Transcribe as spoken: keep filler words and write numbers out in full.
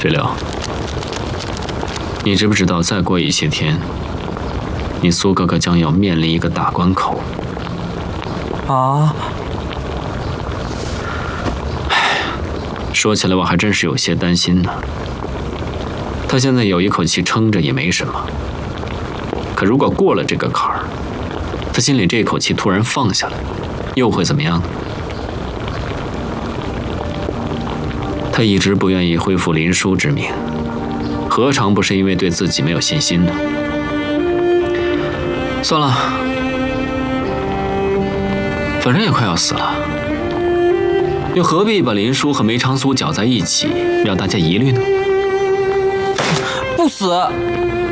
石榴，你知不知道，再过一些天，你苏哥哥将要面临一个大关口？ 啊！ 唉，说起来我还真是有些担心呢。他现在有一口气撑着也没什么，可如果过了这个坎儿，他心里这口气突然放下来，又会怎么样呢？他一直不愿意恢复林殊之命，何尝不是因为对自己没有信心呢？算了，反正也快要死了，又何必把林殊和梅长苏搅在一起，让大家疑虑呢？ 不死！